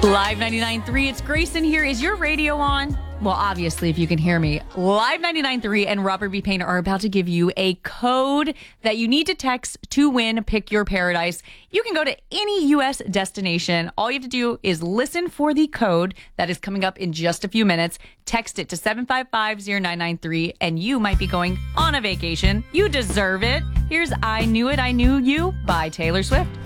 Live 99.3, it's Grayson here. Is your radio on? Well, obviously, if you can hear me. Live 99.3 and Robert V. Payne are about to give you a code that you need to text to win Pick Your Paradise. You can go to any U.S. destination. All you have to do is listen for the code that is coming up in just a few minutes. Text it to 755-0993, and you might be going on a vacation. You deserve it. Here's I Knew It, I Knew You by Taylor Swift.